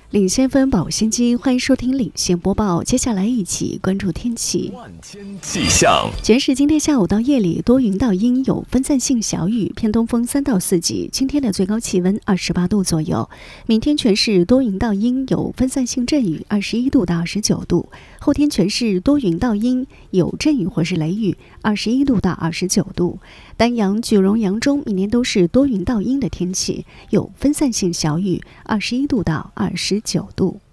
领先分保鲜机，欢迎收听领先播报。接下来一起关注天气。 万千气象， 全市今天下午到夜里多云到阴，有分散性小雨，偏东风3到4级。今天的最高气温28度左右。明天全市多云到阴，有分散性阵雨，21度到29度。后天全市多云到阴，有阵雨或是雷雨，21度到29度。丹阳、句容、扬中明天都是多云到阴的天气，有分散性小雨，21度到29度。